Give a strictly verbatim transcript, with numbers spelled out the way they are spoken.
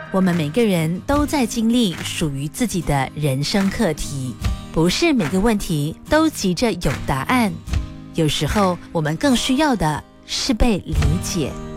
我们每个人都在经历属于自己的人生课题，不是每个问题都急着有答案，有时候我们更需要的是被理解。